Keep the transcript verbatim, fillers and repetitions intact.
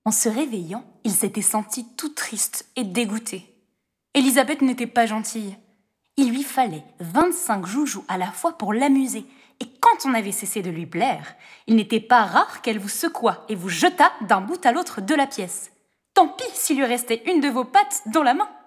En se réveillant, il s'était senti tout triste et dégoûté. Élisabeth n'était pas gentille. Il lui fallait vingt-cinq joujoux à la fois pour l'amuser, et quand on avait cessé de lui plaire, il n'était pas rare qu'elle vous secouât et vous jetât d'un bout à l'autre de la pièce. Tant pis s'il lui restait une de vos pattes dans la main.